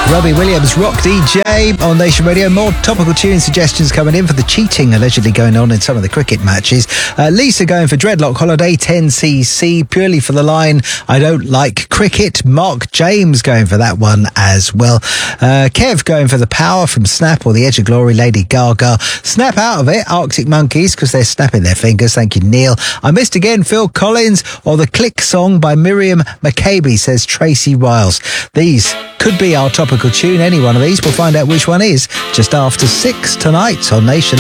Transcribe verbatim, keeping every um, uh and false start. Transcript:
Robbie Williams, Rock D J on Nation Radio. More topical tune suggestions coming in for the cheating allegedly going on in some of the cricket matches. Uh, Lisa going for Dreadlock Holiday, ten C C, purely for the line, I don't like cricket. Mark James going for that one as well. Uh, Kev going for The Power from Snap or The Edge of Glory, Lady Gaga. Snap out of it, Arctic Monkeys, because they're snapping their fingers. Thank you, Neil. I missed again, Phil Collins or The Click Song by Miriam Makeba, says Tracy Wiles. These could be our topical tune, any one of these. We'll find out which one is just after six tonight on Nation.